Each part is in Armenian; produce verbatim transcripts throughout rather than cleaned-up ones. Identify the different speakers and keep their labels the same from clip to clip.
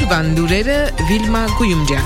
Speaker 1: Օրվան լուրերը Վիլմա Գույումջյան։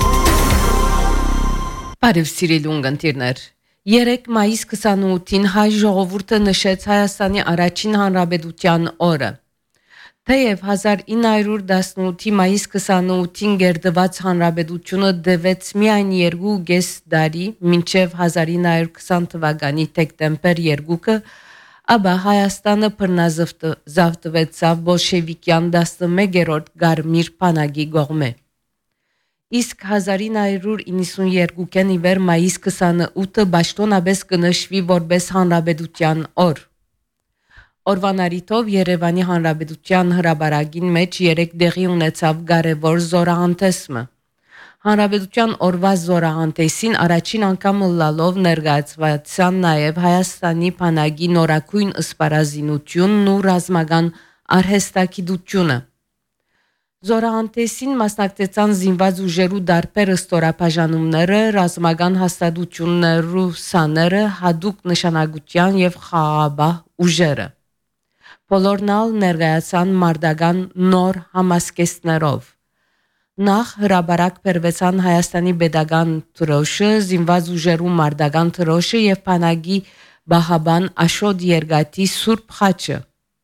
Speaker 1: Բարև սիրելի ունգընտիրներ։ երեք մայիս քսանութին հայ ժողովուրդը նշեց Հայաստանի առաջին հանրապետության օրը։ Թեև հազար ինը հարյուր տասնութի մայիս քսանութին գերդված հանրապետությունը դեվեց միայն երկու կես տարի, մինչև հազար ինը հարյուր քսան թվականի դեկտեմբեր երկուքը, ապա Հայաստանը բռնազավթվեցավ բոլշևիկյան տասնմեկերորդ Գարմիր բանակի կողմէ։ Իսկ հազար ինը հարյուր իննսունյոթին ի վեր մայիս քսանութը պաշտոնապես կնշվի որպես հանրապետության օր։ Օրվան առիթով Երևանի Հանրապետության հրապարակին մեջ երեք տեղի ունեցավ կարևոր զորահանդեսը։ Հանրապետության օրվա զորահանդեսին առաջին անգամ լալով ներկայացվեցան նաև Հայաստանի բանակի նորագույն սպառազինությունն ու ռազմական արհեստագիտությունը։ Զորահանդեսին մասնակցեցան զինված ուժերու դարբեր ստորաբաժանումները, ռազմական հաստատություններու սաները, հատուկ նշանակության եւ խաղաղապահ ուժերը։ Բոլորն ալ ներկայացան մարտական նոր համասկեստներով։ Նախ հրապարակ բերվեցան Հայաստանի պետական դրոշը, զինված ուժերու մարտական դրոշը եւ բանակի բահաբան Աշոտ Երգատի Սուրբ խաչը։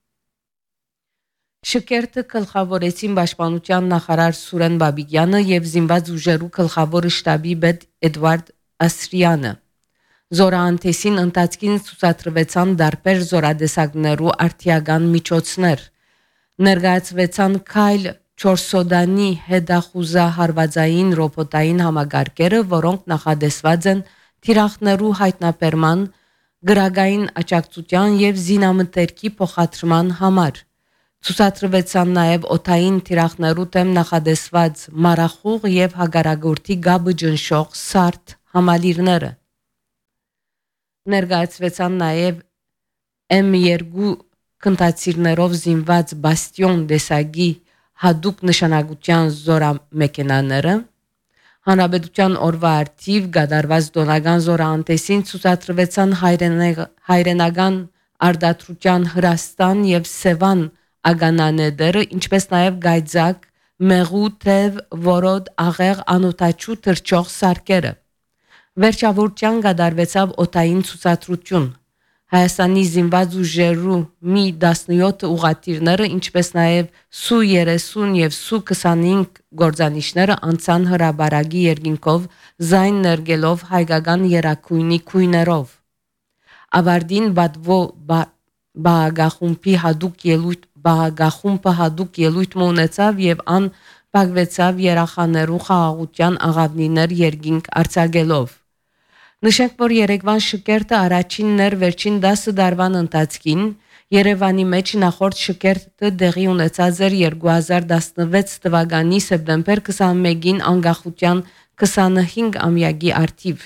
Speaker 1: Շքերթը գլխավորեցին պաշտպանության նախարար Սուրեն Բաբիկյանը եւ զինված ուժերու գլխավոր շտաբի պետ Էդվարդ Ասրյանը։ Զորահանդեսին ընթացքին ցուցադրվեցան դարբեր զորադեսակներու արտիական միջոցներ։ Ներկայացվեցան քայլ չորսոդանի հետախուզա հարվածային ռոբոտային համակարգերը, որոնք նախադեсված են թիրախներու հայտնաբերման, գրագային աջակցության եւ զինամթերքի փոխադրման համար։ Ցուցադրվեցան նաև օթային թիրախներու դեմ նախադեсված մարախուղ եւ հագարագործի գաբը ջնշող սարդ համալիրները։ Ներկայացվեցան նաև էմ երկու քնտացիրներով զինված բաստիոն դեսագի հատուկ նշանակության զորամեքենաները։ Հանրապետության օրվա արդիվ գդարված դոնական զորահանդեսին ցուցադրվեցան հայրենական արտադրության Հրաստան եւ Սևան ագանաներները, ինչպես նաև գայձակ, մեղու, թև, որոդ, աղեղ, անոթաչու թրջող սարքերը։ Վերջավորության գդարվեցավ օթային ցուցադրություն։ Հայաստանի զինված ուժերու մի տասնյոթ ուղղաթիռները, ինչպես նաև Սու երեսուն եւ Սու քսանհինգ գործանիչները անցան հրապարակի երկինքով զայն ներգելով հայկական երակույնի քույներով։ Ավարտին բադվո բաղախումբի հադուկ ելույթ բաղախումբը հադուկ ելույթ ունեցավ եւ ան բաղվեցավ երախաներու խաղաղության աղավնիներ երկինք արձակելով։ Նշենք, որ Երևան շքերթը առաջինն էր վերջին դասը դարվան ընթացքին, Երևանի մեջ նախորդ շքերթը դեղի ունեցած էր երկու հազար տասնվեց թվականի սեպտեմբեր քսանմեկին անկախության քսանհինգ ամյակի արդիվ։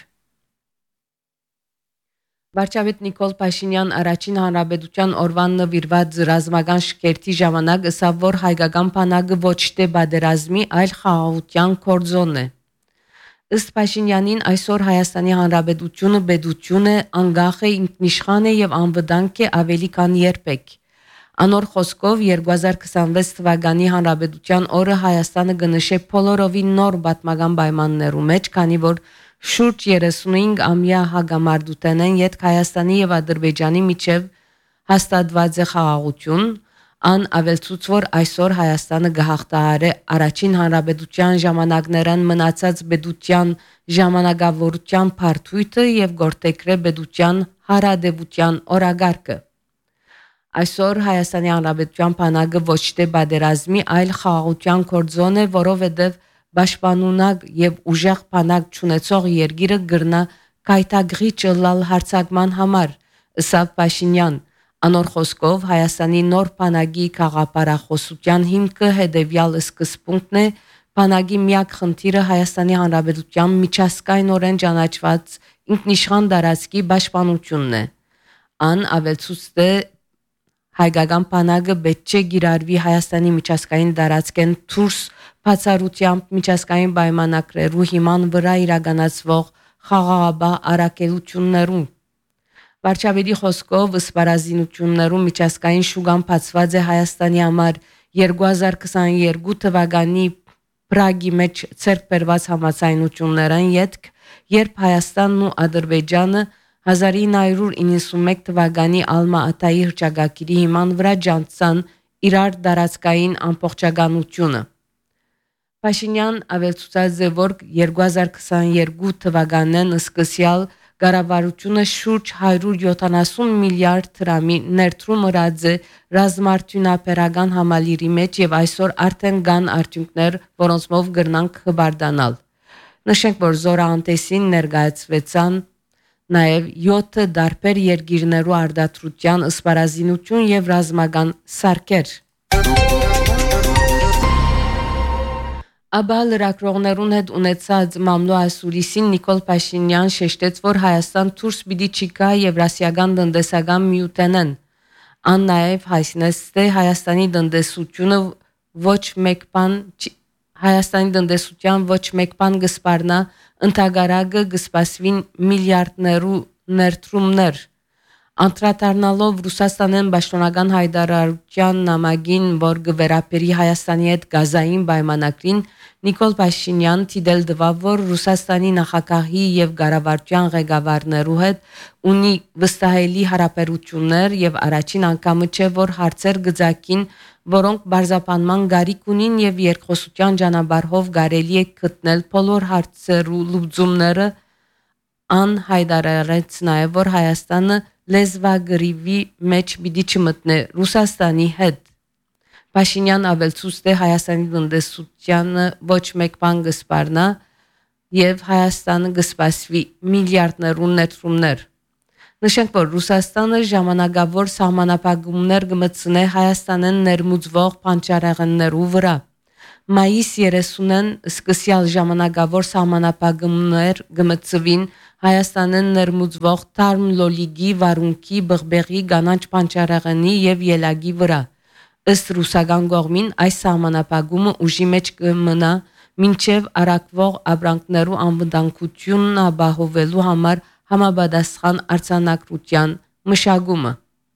Speaker 1: Վարչապետ Նիկոլ Փաշինյան առաջին հանրապետության օրվան նվիրված ռազմական շքերթի ժամանակ ասավ, որ հայկական բանակը ոչ թե բادرազմի, այլ խաղաղության կորձոն է։ Ըստ Փաշինյանին այսօր Հայաստանի Հանրապետությունը պետություն է, անկախ է, ինքնիշխան է եւ անվտանգ է ավելի քան երբեք։ Անոր խոսքով երկու հազար քսանվեց թվականի հանրապետության օրը Հայաստանը կնշե բոլորովին նոր պատմական պայմաններու մեջ, քանի որ շուրջ երեսունհինգ ամյա հագամարտութենեն յետ Հայաստանի եւ Ադրբեջանի միջև հաստատված է խաղաղություն, ան ավելցուց որ այսօր Հայաստանը գահաղթահարե առաջին հանրապետության ժամանակներն մնացած պետության ժամանակավորության փարթույթը եւ գործեքրե պետության հարադեվության օրագարկը։ Այսօր Հայաստանի Հանրապետության բանակը ոչ թե բادرազմի, այլ խաղաղության կորձոն է, որովհետեւ Պաշտպանունակ եւ ուժեղ բանակ ճանաչող երկիրը գրնա կայտագրի ճլալ հարցակման համար, ըստ Փաշինյան։ Անոր խոսքով Հայաստանի նոր բանակի խաղապարախոսության հիմքը հետեւյալ սկզբունքն է, բանակի միակ խնդիրը Հայաստանի Հանրապետության միջազգայինորեն ճանաչված ինքնիշխան տարածքի պաշտպանությունն է։ Ան ավելցուց է հայկական բանակը պետք չէ գիրարվի Հայաստանի միջազգային տարածքեն դուրս բացառությամբ միջազգային պայմանագրերու հիման վրա իրականացվող խաղաղապահ առաքելություններում։ Վարչապետի խոսքով սպառազինություններում միջազգային շուկան բացված է Հայաստանի համար երկու հազար քսաներկու թվականի Պրագի մեջ ցերկ բերված համաձայնություններն յետք, երբ Հայաստանն ու Ադրբեջանը հազար ինը հարյուր իննսունմեկ թվականի Ալմա-Ատայի հռչակագիրի հիման վրա ջանցան իրար դարածքային ամբողջականությունը։ Փաշինյան ավելցուցած է, որ երկու հազար քսաներկու թվականն սկսյալ կառավարությունը շուրջ հարյուր յոթանասուն միլիարդ դրամի ներդրում ըրած է ռազմարտունաբերական համալիրի մեջ եւ այսօր արդեն կան արդյունքներ, որոնցով կգրնանք հբարդանալ։ Նշենք, որ զորահանտեսին ներկայացվեցան նաև յոթ դարբեր երկիրներու արդարության սպառազինություն եւ ռազմական սարքեր։ Աբա լրագրողներուն հետ ունեցած մամլո ասուրիսին Նիկոլ Փաշինյան շեշտեց, որ Հայաստան դուրս պիտի չգա Եվրասիական տնտեսական միութենեն։ Ան նաև հայտնեց, թե Հայաստանի տնտեսությունը ոչ մեկ բան Հայաստանի տնտեսության ոչ մեկ բան կսպառնա, ընդհանրակը կսպասվին միլիարդներու ներդրումներ։ Անդրադառնալով Ռուսաստանեն պաշտոնական հայտարարության նամակին, որ կվերապերի Հայաստանի հետ գազային պայմանագրին, Նիկոլ Փաշինյան դիտել տվավ, որ Ռուսաստանի նախագահի եւ կառավարության ղեկավարներու հետ ունի վստահելի հարաբերություններ եւ առաջին անգամը չէ, որ հարցեր գծակին, որոնք բարձապանման գարիք ունին եւ երկխոսության ճանապարհով կարելի է գտնել բոլոր հարցերու լուծումները, ան հայտարարեց նաեւ, որ Հայաստանը լեզվագրիվի մեջ պիտի չմտնե Ռուսաստանի հետ։ Փաշինյան ավելցուց թե Հայաստանի տնտեսությանը ոչ մեկ բան կսպառնա եւ Հայաստանը կսպասվի միլիարդներու ներդրումներ։ Նշենք, որ Ռուսաստանը ժամանակավոր սահմանապահումներ կմտցնե Հայաստանեն ներմուծվող բանջարեղեններու վրա։ Մայիս երեսունին սկսյալ ժամանակավոր սահմանապահումներ կմտցվին Հայաստանեն ներմուծվող թարմ լոլիգի, վարունքի, բղբեղի, կանաչ բանջարեղենի եւ ելագի վրա։ Ըստ ռուսական կողմին այս սահմանապահումը ուժի մեջ կմնա մինչև արակվող ապրանքներու անվտանգությունն ապահովելու համար համապատասխան արձանագրության մշակումը։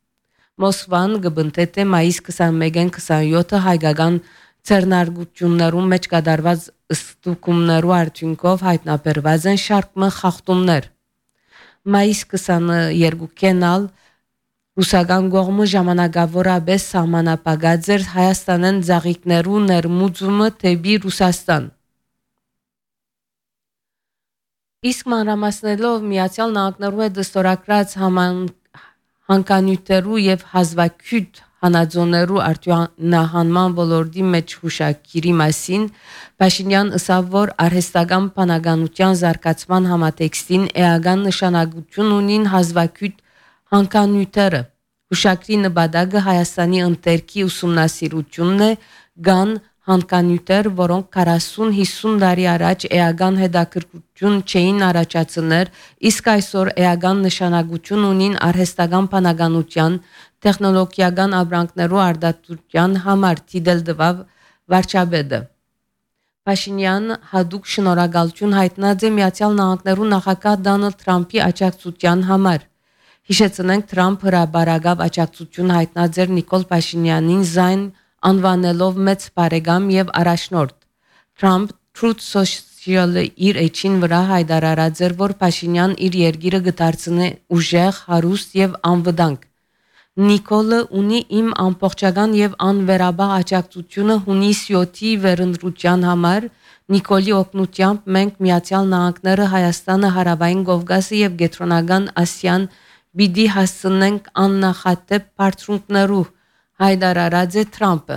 Speaker 1: Մոսկվան կբնտե մայիս քսանմեկին քսանյոթը հայկական ցերնարգություններու մեջ կատարված ստուգումներու արդյունքով հայտնաբերված են շարք խախտումներ։ Մայիս քսաներկուին ալ ռուսական կողմը ժամանակավորապես սահմանապահած էր Հայաստանեն ծաղիկներու ներմուծումը դեպի Ռուսաստան։ Իսկ մանրամասներով Միացյալ Նահանգներու հետ ստորագրած հանկանյութերու եւ հազվագյուտ հանածոներու արտահանման ոլորտի մեջ հուշագիրի մասին Փաշինյան ըսավ, որ արհեստական բանականության զարգացման համատեքստին էական նշանակություն ունին հազվագյուտ հանկանյութերը։ Հուշագրի նպատակը Հայաստանի ընտերքի ուսումնասիրությունն է, կան հանկանյութեր, որոնք քառասուն-հիսուն տարի առաջ էական հետաքրքրություն չէին առաջացներ, իսկ այսօր էական նշանակություն ունին արհեստական բանականության, տեխնոլոգիական ապրանքներու արդարության համար, դիտել տվավ վարչապետը։ Փաշինյան հadoop շնորհակալություն հայտնած է Միացյալ Նահանգներու նախագահ Դոնալդ Թրամփի աջակցության համար։ Հիշեցնենք, Թրամփ հրաբարակավ աջակցություն հայտնած էր Նիկոլ Փաշինյանին զայն անվանելով մեծ բարեկամ եւ առաջնորդ։ Trump Truth Social-ը իր էջին վրա հայտարարած էր, որ Փաշինյան իր երկիրը կդարձնի ուժեղ, հարուստ եւ անվտանգ։ Նիկոլը ունի իմ ամբողջական եւ անվերաբար աջակցությունը հունիս յոթի վերընտրության համար։ Նիկոլի օգնությամբ մենք Միացյալ Նահանգները, Հայաստանը, Հարավային Կովկասը եւ Կենտրոնական Ասիան պիտի հասցնենք աննախադեպ բարձունքներու, հայտարարած է Թրամփը։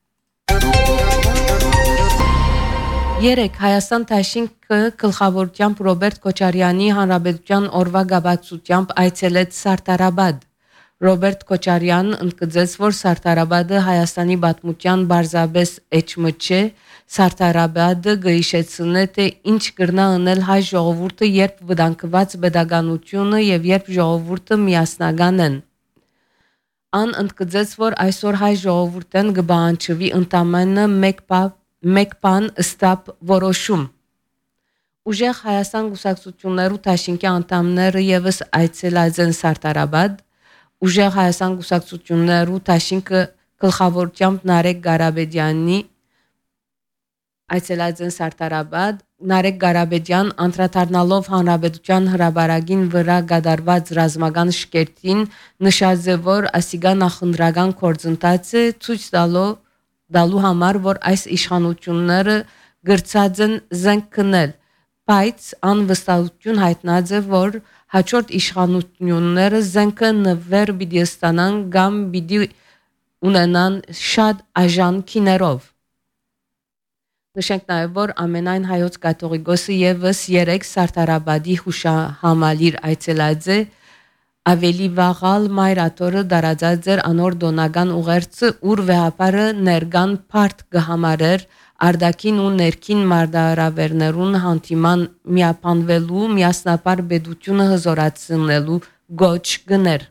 Speaker 1: Երեք Հայաստան դաշինքը գլխավորությամբ Ռոբերտ Քոչարյանի հանրապետության օրվա գաբացությամբ այցելեց Սարտարաբադ։ Ռոբերտ Քոչարյանն ընդգծեց, որ Սարտարաբադը Հայաստանի պատմության բարձրաբես էջը չէ, Սարտարաբադը գիշեցնե, թե ինչ կրնա անել հայ ժողովուրդը, երբ վտանգված pedagogiությունը եւ երբ ժողովուրդը միասնական են։ Ան ընդգծեց, որ այսօր հայ ժողովուրդն կբանջվի ընդամենը մեկ մեկ բան ստապ որոշում։ Ուժեղ Հայաստան գուսակցություններու դաշինքի անդամները եւս այցելած են Սարտարաբադ։ Ուժեղ Հայաստան գուսակցություններու դաշինքը գլխավորությամբ Նարեկ Ղարաբեդյանի այցելած են Սարտարաբադ Նարեկ Ղարաբեդյան անդրադառնալով հանրապետության հրաբարագին վրա գդարված ռազմական շքերթին նշած է որ ասիգա նախընտրական գործընթացը ցույց տալու դալու համար որ այս իշխանությունները գրծած են զենք քնել բայց անվստահություն հայտնած է որ հաջորդ իշխանությունները զենքը նվեր պիտի ստանան կամ պիտի ունենան շատ այժան քիներով Նշենք նաև որ ամենայն հայոց կաթողիկոսը եւս երեք Սարտարաբադի հուշահամալիր այցելած է ավելի վաղալ մայրաթորը դարածած էր անոր դոնական ուղերձը ուր վեհապարը ներգան բարդ կհամարեր արդակին ու ներքին մարդահրավերներուն հանդիման միապանվելու միասնապար բեդությունը հզորացնելու գոչ գներ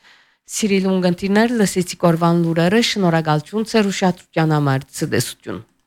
Speaker 1: Սիրիլ ունգընտիրներ լսեցի կորվան լուրերը շնորհակալություն ծեր ուշադրության համար ցտեսություն